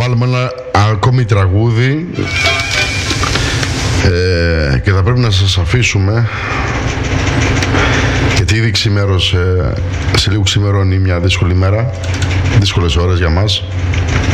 βάλουμε ένα ακόμη τραγούδι και θα πρέπει να σας αφήσουμε, γιατί ήδη ξημέρωσε, σε λίγο ξημερώνει μια δύσκολη μέρα, δύσκολες ώρες για μας.